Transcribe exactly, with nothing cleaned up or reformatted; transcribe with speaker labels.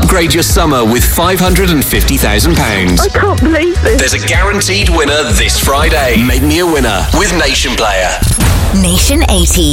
Speaker 1: Upgrade your summer with five hundred fifty thousand pounds.
Speaker 2: I can't believe this.
Speaker 1: There's a guaranteed winner this Friday. Make me a winner with Nation Player.
Speaker 3: Nation eighty.